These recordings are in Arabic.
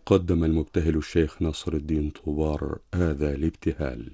قدم المبتهل الشيخ ناصر الدين طوبار هذا الابتهال.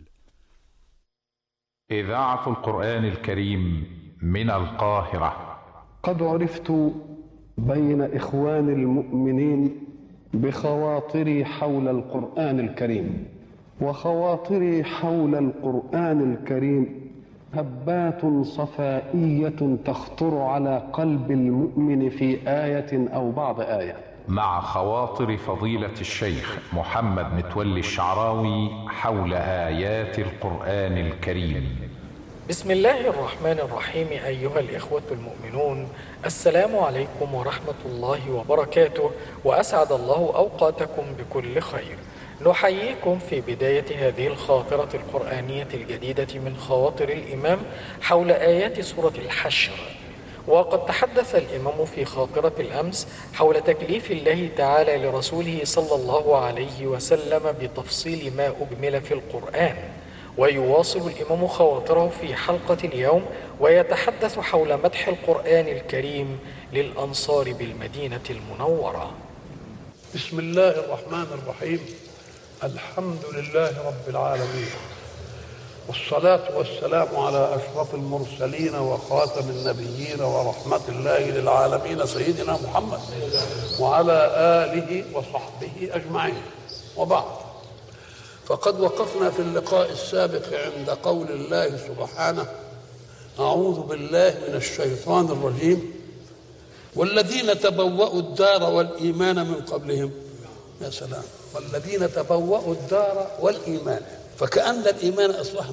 إذاعة القرآن الكريم من القاهرة. قد عرفت بين إخوان المؤمنين بخواطري حول القرآن الكريم، وخواطري حول القرآن الكريم هبات صفائية تخطر على قلب المؤمن في آية أو بعض آية. مع خواطر فضيلة الشيخ محمد متولي الشعراوي حول آيات القرآن الكريم. بسم الله الرحمن الرحيم. أيها الإخوة المؤمنون، السلام عليكم ورحمة الله وبركاته، وأسعد الله أوقاتكم بكل خير. نحييكم في بداية هذه الخاطرة القرآنية الجديدة من خواطر الإمام حول آيات سورة الحشر. وقد تحدث الإمام في خاطرة الأمس حول تكليف الله تعالى لرسوله صلى الله عليه وسلم بتفصيل ما أجمل في القرآن، ويواصل الإمام خواطره في حلقة اليوم ويتحدث حول مدح القرآن الكريم للأنصار بالمدينة المنورة. بسم الله الرحمن الرحيم. الحمد لله رب العالمين، والصلاة والسلام على أشرف المرسلين وخاتم النبيين ورحمة الله للعالمين سيدنا محمد وعلى آله وصحبه أجمعين، وبعد. فقد وقفنا في اللقاء السابق عند قول الله سبحانه: أعوذ بالله من الشيطان الرجيم، والذين تبوأوا الدار والإيمان من قبلهم. يا سلام، والذين تبوأوا الدار والإيمان، فكأن الإيمان أصبح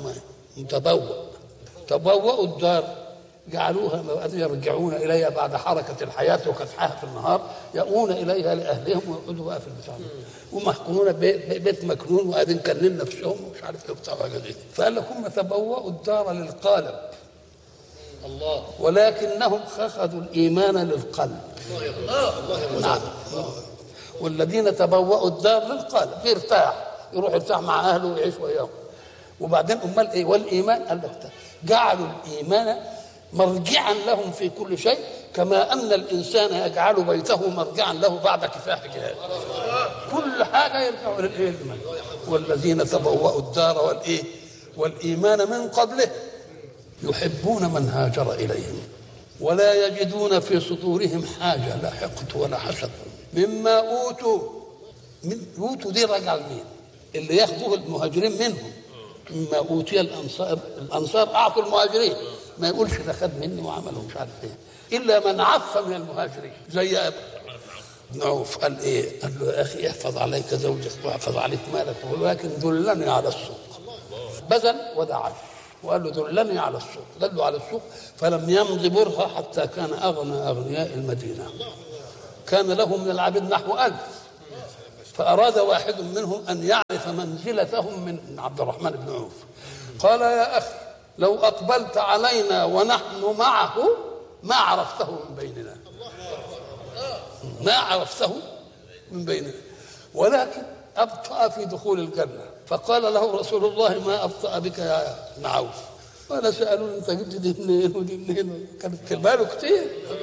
تبوأوا الدار، جعلوها يرجعون إليها بعد حركة الحياة وكدحها في النهار، يأوون إليها لأهلهم ويقعدوا بقى في البتاع ومحكومون بيت مكنون وقاعدين كنين نفسهم ومش عارف ايه وبتاع حاجه دي. فقال لكم تبوأوا الدار للقالب الله، ولكنهم اخذوا الإيمان للقلب. نعم. والذين تبوأوا الدار للقالب، يروح يرتاح مع أهله ويعيش وياهم. وبعدين أمال إيه؟ والإيمان قال لك جعلوا الإيمان مرجعا لهم في كل شيء، كما أن الإنسان يجعل بيته مرجعا له بعد كفاح جهاد. كل حاجة يرجعوا للإيمان. والذين تبوأوا الدار والإيمان من قبله يحبون من هاجر إليهم ولا يجدون في صدورهم حاجة، لا حقد ولا حسد مما أوتوا. أوتوا دي رجع لمين؟ اللي ياخذوه المهاجرين منهم. مما أوتي الأنصار أعطوا المهاجرين، ما يقولش ده خد مني وعمله مش عارف ايه، إلا من عف من المهاجرين. زي أبو بن عوف قال إيه؟ قال له: يا أخي احفظ عليك زوجك واحفظ عليك مالك، ولكن دلني على السوق. بذل ودعش وقال له: دلني على السوق. دلوا على السوق، فلم يمض برهة حتى كان أغنى أغنياء المدينة. كان له من العبيد نحو 1000، فأراد واحد منهم أن يعرف منزلتهم من عبد الرحمن بن عوف. قال: يا أخي، لو أقبلت علينا ونحن معه ما عرفته من بيننا، ما عرفته من بيننا، ولكن أبطأ في دخول الجنة. فقال له رسول الله: ما أبطأ بك يا ابن عوف؟ ولا سألوني أنت جبت دي منين ودي منين، كانت ماله كتير.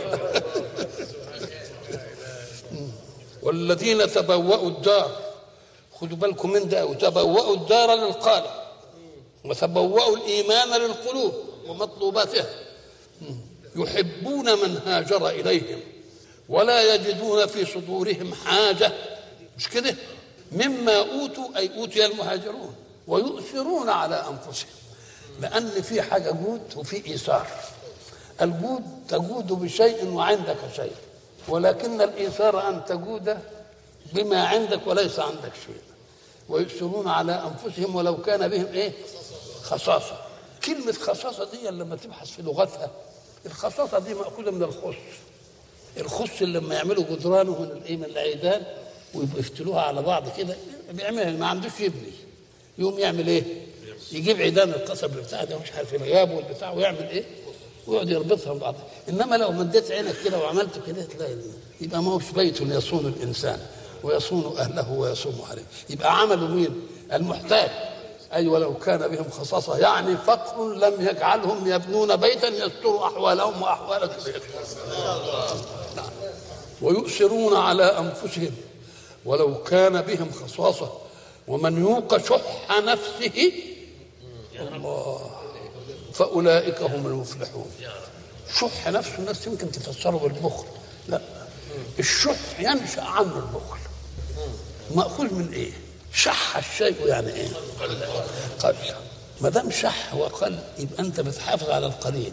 والذين تبوأوا الدار، خذوا بالكم من ده، وتبوأوا الدار للقالب، وتبوأوا الإيمان للقلوب ومطلوباتها، يحبون من هاجر إليهم ولا يجدون في صدورهم حاجة، مش كده؟ مما أوتوا، أي أوتي المهاجرون، ويؤثرون على أنفسهم، لأن في حاجة جود وفي إيثار. الجود تجود بشيء وعندك شيء، ولكن الإيثار أن تجود بما عندك وليس عندك شيء. ويؤثرون على أنفسهم ولو كان بهم إيه؟ خصاصة. كلمة خصاصة دي لما تبحث في لغتها، الخصاصة دي مأخوذة من الخص اللي لما يعملوا جدرانه من العيدان ويفتلوها على بعض كده، بيعملها ما عندوش يبني، يقوم يعمل إيه؟ يجيب عيدان القصب بتاع ده مش عارف الغاب والبتاع ويعمل إيه؟ ويقعد يربطها ببعض. انما لو مديت عينك كده وعملت كده تلاقي يبقى ما هوش بيت يصون الانسان ويصون اهله ويصوم عليه. يبقى عملوا مين؟ المحتاج. اي ولو كان بهم خصاصه، يعني فقر لم يجعلهم يبنون بيتا يستر احوالهم واحوال البيت. ويؤثرون على انفسهم ولو كان بهم خصاصة ومن يوق شح نفسه الله فأولئك هم المفلحون. شح نفسه الناس يمكن تفسره بالبخل، لا، الشح ينشأ عنه البخل. مأخوذ من ايه؟ شح الشيء يعني ايه؟ قل. ما دام شح وقل يبقى انت بتحافظ على القليل.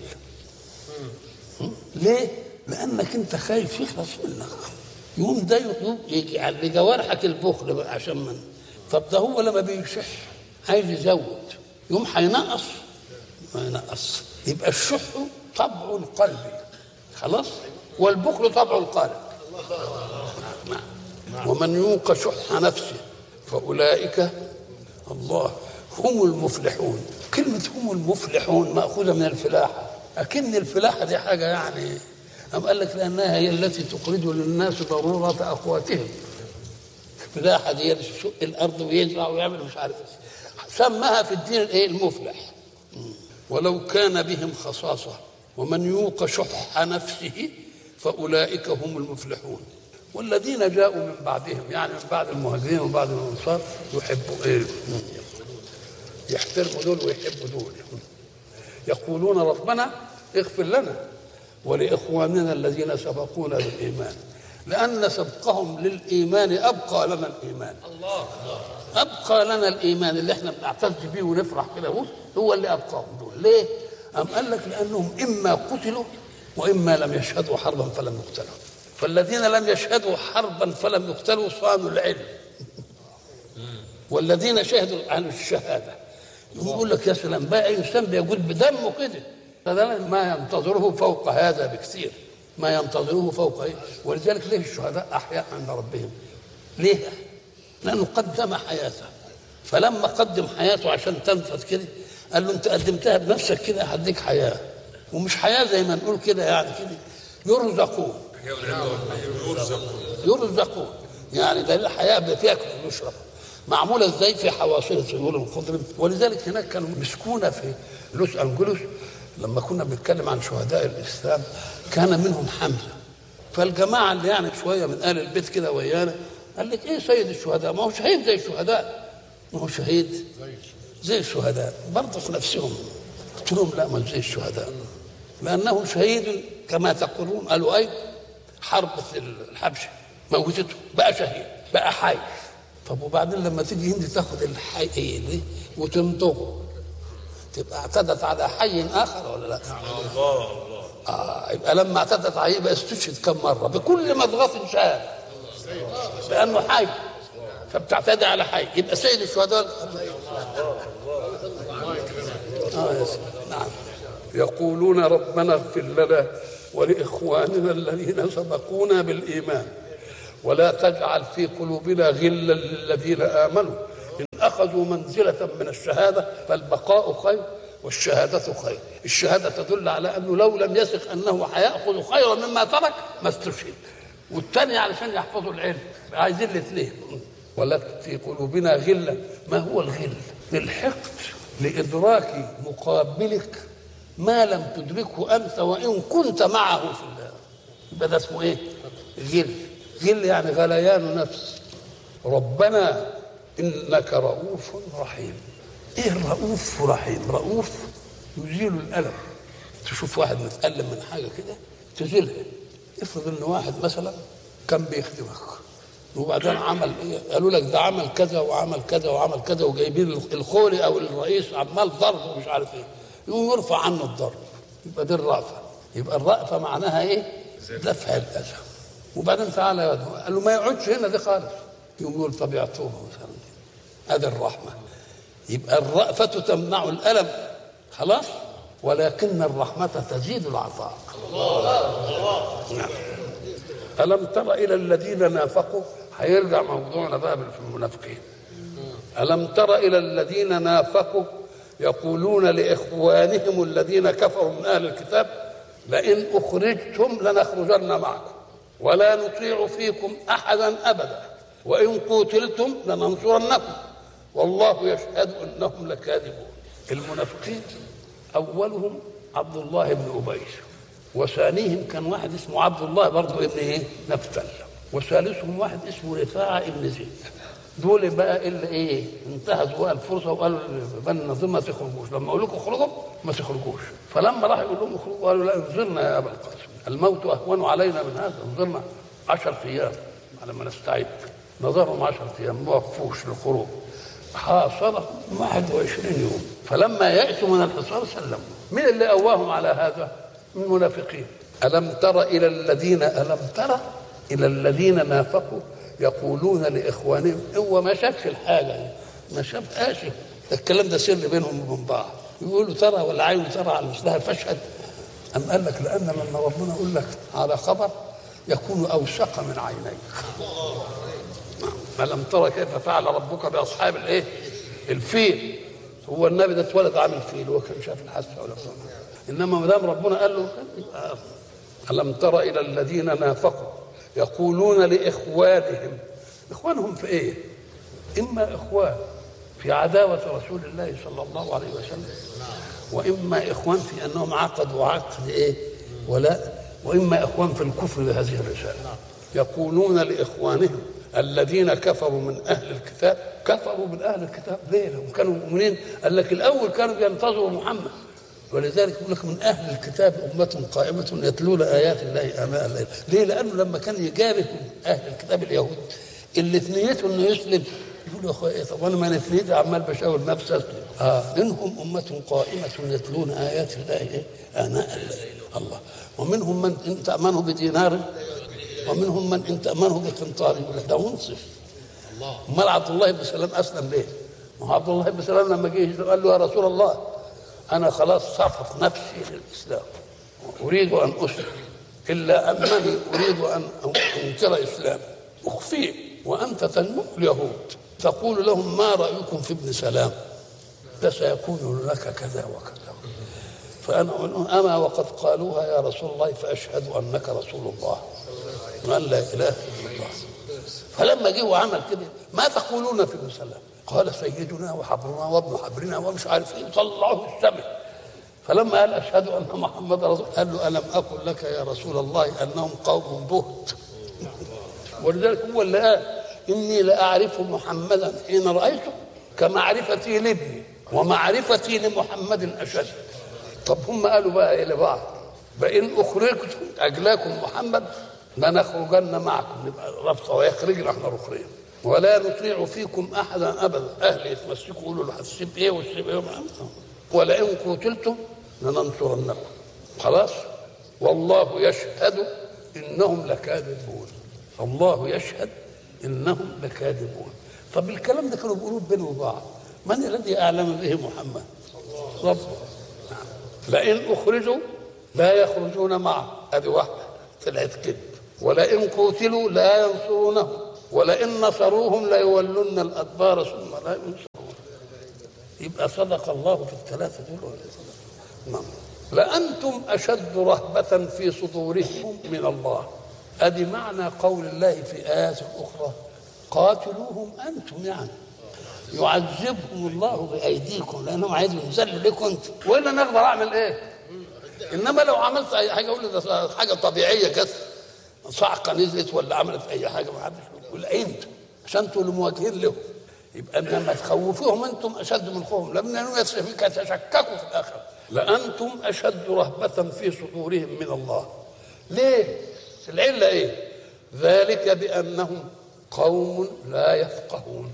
ليه؟ لانك انت خايف يخلص منك. يوم ده يجعل لجوارحك البخل بقى عشان من. طب ده هو لما بيشح عايز يزود، يوم هينقص ما ينقص. يبقى الشح طبع القلب خلاص، والبخل طبع القلب. ومن يوق شح نفسه فأولئك الله هم المفلحون. كلمة هم المفلحون مأخوذة من الفلاحة، أكن الفلاحة دي حاجة يعني أم قال لك لأنها هي التي تخرج للناس ضرورة أقواتهم. الفلاحة دي يشق الأرض ويزرع ويعمل مش عارف، سماها في الدين الإيه؟ المفلح. ولو كان بهم خصاصة ومن يوق شح نفسه فأولئك هم المفلحون. والذين جاءوا من بعدهم يعني من بعد المهاجرين وبعد الأنصار يحبوا إيه؟ يحترموا دول ويحبوا دول، يقولون ربنا اغفر لنا ولإخواننا الذين سبقونا بالإيمان، لأن سبقهم للإيمان أبقى لنا الإيمان. أبقى لنا الإيمان اللي احنا بنعتز بيه ونفرح كده هو اللي أبقاهم دول. ليه؟ أم قال لك لأنهم إما قتلوا وإما لم يشهدوا حربا فلم يقتلوا. فالذين لم يشهدوا حربا فلم يقتلوا صانوا العلم، والذين شهدوا عن الشهادة يقول لك يا سلام بقى إنسان بيقول بدمه كده، فده ما ينتظره فوق هذا بكثير، ما ينتظره فوق إيه؟ ولذلك ليه الشهداء أحياء عند ربهم؟ ليه؟ لأنه قدم حياته، فلما قدم حياته عشان تنفذ كده قال له أنت قدمتها بنفسك كده هديك حياة، ومش حياة زي ما نقول كده يعني كده يرزقون يعني ده الحياة بتاكل ويشرب. معمولة ازاي؟ في حواصل طيور خضر. ولذلك هناك كانوا مسكونة في لوس أنجلوس لما كنا بنتكلم عن شهداء الإسلام كان منهم حمزة. فالجماعة اللي يعني شوية من آل البيت كده ويانا قال لك ايه سيد الشهداء؟ ما هو شهيد زي الشهداء، ما هو شهيد زي الشهداء برضه في نفسهم. قلت لهم لا، ما زي الشهداء لأنه شهيد كما تقولون. قالوا أي حرب الحبشة موتته بقى شهيد بقى حي. طب وبعدين لما تيجي هندي تاخد الحي دي وتمضغه تبقى اعتدت على حي آخر ولا لا؟ يبقى لما اعتدت عليه يبقى استشهد كم مرة بكل مضغة شهاد لأنه حي، فبتعتدي على حي يبقى سيد الشهداء. نعم. يقولون ربنا اغفر لنا ولإخواننا الذين سبقونا بالإيمان ولا تجعل في قلوبنا غلا للذين آمنوا إن أخذوا منزلة من الشهادة فالبقاء خير والشهادة خير. الشهادة تدل على أنه لو لم يثق أنه هيأخذ خيرا مما ترك ما استشهد، والثاني علشان يحفظوا العلم عايزين الاثنين. ولا في قلوبنا غلا. ما هو الغل؟ الحقد لإدراك مقابلك ما لم تدركه أنت وإن كنت معه في الله، يبقى ده اسمه إيه؟ غل. غل يعني غليان نفس. ربنا إنك رؤوف رحيم. إيه الرؤوف رحيم؟ رؤوف يزيل الألم. تشوف واحد متألم من حاجة كده تزيلها. افرض إن واحد مثلا كان بيخدمك وبعدين عمل ايه؟ قالوا لك ده عمل كذا وعمل كذا وعمل كذا وجايبين الخولي او الرئيس عمال ضرب ومش عارف ايه، يقوم يرفع عنه الضرب. يبقى دي الرأفة. يبقى الرأفة معناها ايه؟ دفع الأذى. وبعدين تعالى يا ولد قال له ما يقعدش هنا دي خالص، يقوم يقول طب يعطوه مثلا. هذه الرحمة. يبقى الرأفة تمنع الألم خلاص، ولكن الرحمة تزيد العطاء. نعم. ألم تر إلى الذين نافقوا، هيرجع موضوعنا بقى في المنافقين. ألم تر إلى الذين نافقوا يقولون لإخوانهم الذين كفروا من أهل الكتاب لئن أخرجتم لنخرجن معكم ولا نطيع فيكم أحدا أبدا وإن قتلتم لننصرنكم والله يشهد أنهم لكاذبون. المنافقين أولهم عبد الله بن أبي، وثانيهم كان واحد اسمه عبد الله برضه ابن ايه؟ نفتل. وثالثهم واحد اسمه رفاعة ابن زيد. دول بقى اللي ايه انتهزوا بقى الفرصه وقالوا بني النضير ما تخرجوش، لما اقول لكم اخرجوا ما تخرجوش. فلما راح يقول لهم اخرجوا قالوا لا انظرنا يا ابا القاسم، الموت اهون علينا من هذا، انظرنا 10 ايام على ما نستعد. نظرهم 10 ايام ما وقفوش للخروج، حاصرهم 21 يوم. فلما يأتوا من الحصار سلموا. من اللي قواهم على هذا؟ من المنافقين. ألم تر إلى الذين نافقوا يقولون لإخوانهم، هو ما شافش الحاجة، ما شافهاش، الكلام ده سر بينهم وبين بعض. يقولوا ترى ولا عين ترى على مثلها فاشهد. أم قال لك لأن لما ربنا يقول لك على خبر يكون أوثق من عينيك. ألم ترى كيف فعل ربك بأصحاب الإيه؟ الفيل. هو النبي ده اتولد عامل فيل، هو كان شاف الحادثة ولا فهم. إنما ما دام ربنا قال له ألم تر إلى الذين نافقوا يقولون لإخوانهم، إخوانهم في إيه؟ إما إخوان في عداوة رسول الله صلى الله عليه وسلم، وإما إخوان في أنهم عقدوا عقد إيه؟ ولاء، وإما إخوان في الكفر بهذه الرسالة. يقولون لإخوانهم الذين كفروا من أهل الكتاب. كفروا من أهل الكتاب ليه؟ لهم كانوا مؤمنين. قال لك الأول كانوا ينتظروا محمد، ولذلك يقول لك من أهل الكتاب أمة قائمة يتلون آيات الله آناء الليل. ليه؟ لأنه لما كان يجابه أهل الكتاب اليهود اللي في نيته إنه يسلم، يقول له يا أخويا إيه؟ طب أنا ما في نيتي عمال بشاور نفسي أسلم. منهم أمة قائمة يتلون آيات الله إيه؟ آناء الليل. الله. ومنهم من إن تأمنه بدينار ومنهم من إن تأمنه بقنطار. يقول لك ده منصف. امال عبد الله بن سلام أسلم ليه؟ ما هو عبد الله بن سلام لما جه قال له يا رسول الله أنا خلاص صفت نفسي للإسلام، أريد أن أسلم، إلا أنني أريد أن أنكر إسلام أخفيه، وأنت تنمو اليهود تقول لهم ما رأيكم في ابن سلام؟ ده سيكون لك كذا وكذا. فأنا أقول أما وقد قالوها يا رسول الله فأشهد أنك رسول الله وأن لا إله إلا الله. فلما جه وعمل كده ما تقولون في ابن سلام؟ قال سيدنا وحبرنا وابن حبرنا ومش عارف ايه، طلعوه السماء. فلما قال اشهد ان محمد رسول، قال له الم اقل لك يا رسول الله انهم قوم بهت. ولذلك هو اللي قال اني لاعرف محمدا حين رايته كمعرفتي لابني ومعرفتي لمحمد اشد. طب هم قالوا بقى الى بعض بان اخرجتم اجلاكم محمد لنخرجن معكم، نبقى رابطه ويخرجنا احنا اخرين، ولا نطيع فيكم احدا ابدا. اهل يتمسكوا يقولوا له هتسيب ايه وتسيب ايه، ولئن قتلتم لننصرنكم. خلاص. والله يشهد انهم لكاذبون. الله يشهد انهم لكاذبون. طب الكلام ده كانوا بيقولوه بينهم وبعض، من الذي اعلم به محمد؟ ربه. لئن اخرجوا لا يخرجون معه، هذه واحده طلعت كده. ولئن قتلوا لا ينصرونهم، ولئن نصروهم ليولن الادبار ثم لا ينصرون. يبقى صدق الله في الثلاثه دول ولا صدق؟ نعم. لانتم اشد رهبه في صدورهم من الله. ادي معنى قول الله في ايات اخرى قاتلوهم انتم، يعني يعذبهم الله بايديكم لانهم عايزين يذلوا لكم انتم، والا نقدر اعمل ايه؟ انما لو عملت اي حاجه اقول ده حاجه طبيعيه كده، صعقه نزلت ولا عملت اي حاجه ما حدش يقول انتم عشان انتم اللي مواجهين لهم. يبقى لما تخوفوهم انتم اشد من خوفهم، لانهم يتشككوا في الاخره. لانتم اشد رهبه في صدورهم من الله. ليه؟ العله ايه؟ ذلك بانهم قوم لا يفقهون.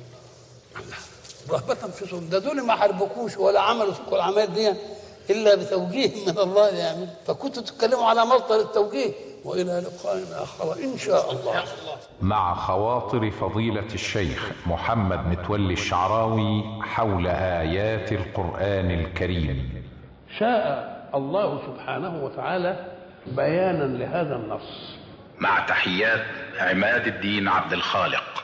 رهبه في صدورهم، ده دول ما حاربوكوش ولا عملوا فيكم العمليات دي الا بتوجيه من الله يعمل، فكنتوا تتكلموا على مصدر التوجيه. وإلى لقاء آخر إن شاء الله. مع خواطر فضيلة الشيخ محمد متولي الشعراوي حول آيات القرآن الكريم. شاء الله سبحانه وتعالى بيانا لهذا النص. مع تحيات عماد الدين عبد الخالق.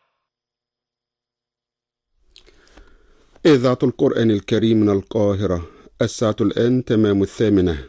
إذاعة القرآن الكريم من القاهرة. الساعة الآن تمام 8.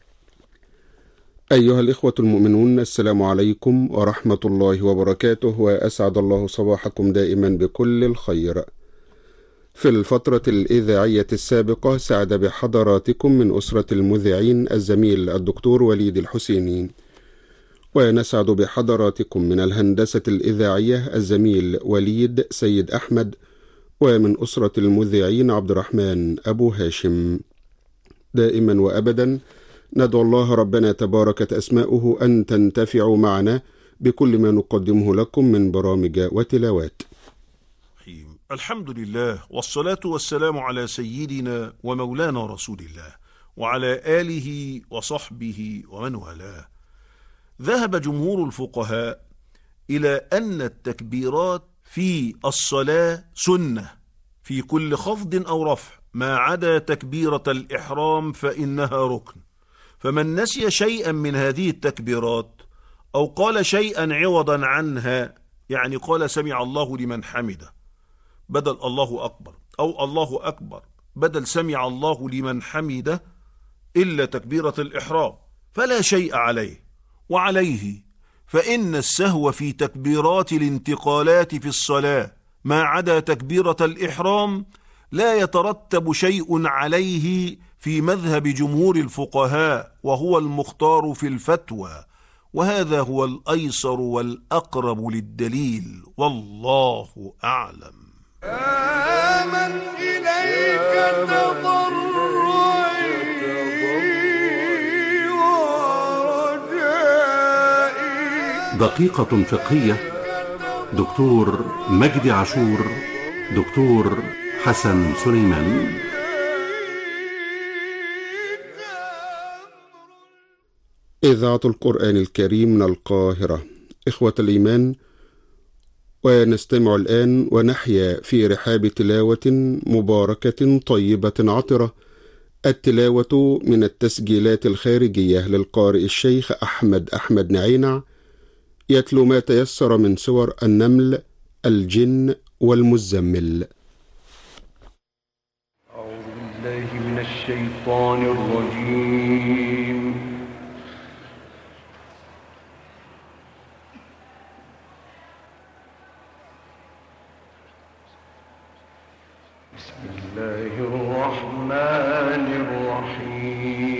أيها الإخوة المؤمنون، السلام عليكم ورحمة الله وبركاته، وأسعد الله صباحكم دائما بكل الخير. في الفترة الإذاعية السابقة سعد بحضراتكم من أسرة المذيعين الزميل الدكتور وليد الحسيني، ونسعد بحضراتكم من الهندسة الإذاعية الزميل وليد سيد أحمد، ومن أسرة المذيعين عبد الرحمن أبو هاشم. دائما وأبدا ندعو الله ربنا تباركت أسماؤه أن تنتفعوا معنا بكل ما نقدمه لكم من برامج وتلاوات. الحمد لله، والصلاة والسلام على سيدنا ومولانا رسول الله وعلى آله وصحبه ومن والاه. ذهب جمهور الفقهاء إلى أن التكبيرات في الصلاة سنة في كل خفض أو رفع، ما عدا تكبيرة الإحرام فإنها ركن. فمن نسي شيئا من هذه التكبيرات أو قال شيئا عوضا عنها، يعني قال سمع الله لمن حمده بدل الله أكبر، أو الله أكبر بدل سمع الله لمن حمده، إلا تكبيرة الإحرام، فلا شيء عليه. وعليه فإن السهو في تكبيرات الانتقالات في الصلاة ما عدا تكبيرة الإحرام لا يترتب شيء عليه في مذهب جمهور الفقهاء، وهو المختار في الفتوى، وهذا هو الأيسر والأقرب للدليل، والله أعلم. آمن إليك تضرعي ورجائي. دقيقة فقهية، دكتور مجدي عاشور، دكتور حسن سليمان. إذاعة القرآن الكريم من القاهرة. إخوة الإيمان، ونستمع الآن ونحيا في رحاب تلاوة مباركة طيبة عطرة. التلاوة من التسجيلات الخارجية للقارئ الشيخ أحمد نعينع، يتلو ما تيسر من سور النمل، الجن والمزمل. أعوذ بالله من الشيطان الرجيم. بسم الله الرحمن الرحيم.